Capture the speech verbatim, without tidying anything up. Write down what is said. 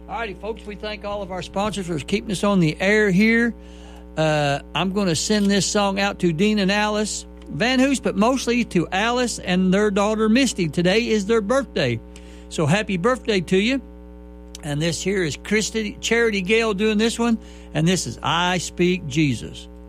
All righty, folks, we thank all of our sponsors for keeping us on the air here. Uh, I'm going to send this song out to Dean and Alice Van Hoos, but mostly to Alice and their daughter Misty. Today is their birthday. So happy birthday to you. And this here is Christy, Charity Gale doing this one. And this is I Speak Jesus.